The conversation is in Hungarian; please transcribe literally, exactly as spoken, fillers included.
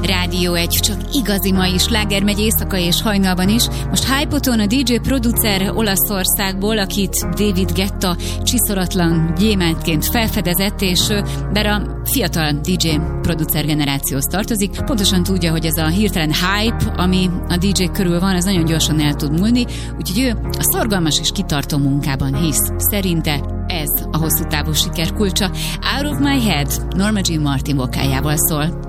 Rádió egy, csak igazi mai sláger megy éjszaka és hajnalban is. Most Hypoton a dé dzsé producer Olaszországból, akit David Guetta csiszolatlan gyémántként felfedezett, és bár a fiatal dé dzsé producer generációhoz tartozik, pontosan tudja, hogy ez a hirtelen hype, ami a dé dzsé körül van, az nagyon gyorsan el tud múlni, úgyhogy ő a szorgalmas és kitartó munkában hisz. Szerinte ez a hosszú távú siker kulcsa. Out of My Head Norma Jean Martin vokáljával szól.